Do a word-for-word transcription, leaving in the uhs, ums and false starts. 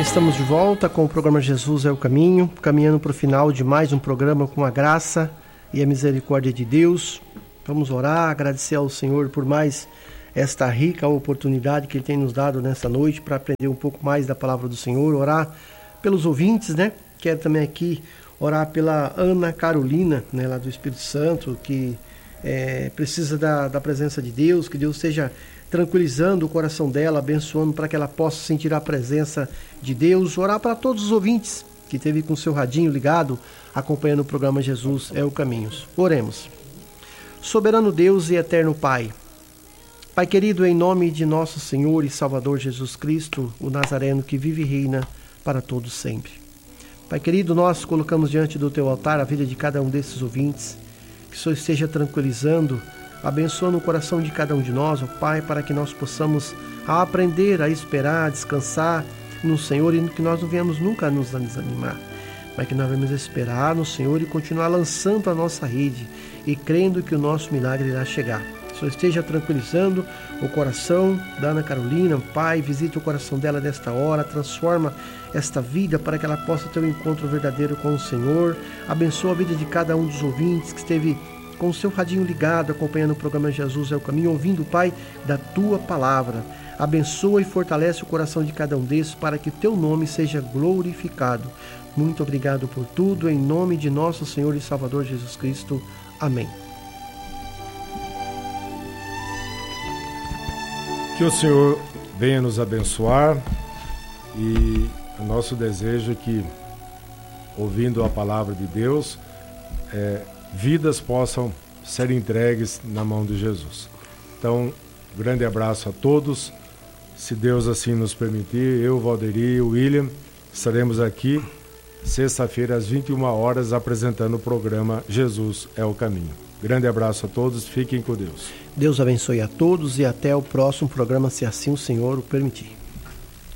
Estamos de volta com o programa Jesus é o Caminho, caminhando para o final de mais um programa com a graça e a misericórdia de Deus. Vamos orar, agradecer ao Senhor por mais esta rica oportunidade que Ele tem nos dado nessa noite para aprender um pouco mais da palavra do Senhor, orar pelos ouvintes, né? Quero também aqui orar pela Ana Carolina, né, lá do Espírito Santo, que é, precisa da, da presença de Deus, que Deus esteja tranquilizando o coração dela, abençoando para que ela possa sentir a presença de Deus. Orar para todos os ouvintes que esteve com o seu radinho ligado, acompanhando o programa Jesus é o Caminho. Oremos. Soberano Deus e eterno Pai, Pai querido, em nome de nosso Senhor e Salvador Jesus Cristo, o Nazareno que vive e reina para todos sempre. Pai querido, nós colocamos diante do Teu altar a vida de cada um desses ouvintes, que o Senhor esteja tranquilizando, abençoando o coração de cada um de nós, ó Pai, para que nós possamos aprender a esperar, a descansar no Senhor e que nós não venhamos nunca nos desanimar, mas que nós venhamos esperar no Senhor e continuar lançando a nossa rede e crendo que o nosso milagre irá chegar. Que o Senhor esteja tranquilizando o coração da Ana Carolina, Pai, visita o coração dela nesta hora, transforma esta vida para que ela possa ter um encontro verdadeiro com o Senhor, abençoa a vida de cada um dos ouvintes que esteve com o seu radinho ligado, acompanhando o programa Jesus é o Caminho, ouvindo, Pai, da Tua Palavra. Abençoa e fortalece o coração de cada um desses para que Teu nome seja glorificado. Muito obrigado por tudo, em nome de nosso Senhor e Salvador Jesus Cristo. Amém. Que o Senhor venha nos abençoar e o nosso desejo é que, ouvindo a palavra de Deus, é, vidas possam ser entregues na mão de Jesus. Então, grande abraço a todos. Se Deus assim nos permitir, eu, Valderi e o William estaremos aqui sexta-feira às vinte e uma horas apresentando o programa Jesus é o Caminho. Grande abraço a todos, fiquem com Deus. Deus abençoe a todos e até o próximo programa, se assim o Senhor o permitir.